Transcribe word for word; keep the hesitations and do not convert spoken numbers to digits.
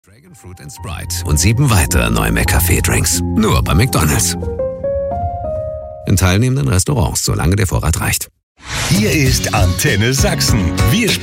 Dragon Fruit and Sprite und sieben weitere neue McCafé-Drinks. Nur bei McDonald's. In teilnehmenden Restaurants, solange der Vorrat reicht. Hier ist Antenne Sachsen. Wir